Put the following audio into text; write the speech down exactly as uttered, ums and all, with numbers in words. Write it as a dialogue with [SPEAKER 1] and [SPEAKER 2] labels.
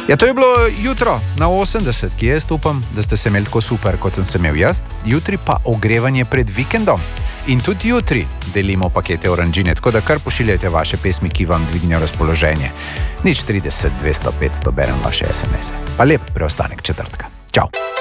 [SPEAKER 1] Ja, to je bilo jutro na osemdeset, ki jaz upam, da ste se imeli tako super, kot sem se imel jaz. Jutri pa ogrevanje pred vikendom. In tudi jutri delimo pakete oranžine, tako da kar pošiljajte vaše pesmi, ki vam dvignejo razpoloženje. Nič trideset, dvesto, petsto, berem vaše es em ese. Pa lep preostanek četrtka. Čau.